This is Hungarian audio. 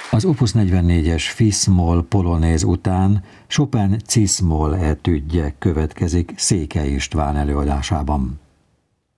Az Opus 44-es Fis-moll polonéz után Chopin Cis-moll etüdje következik Székely István előadásában.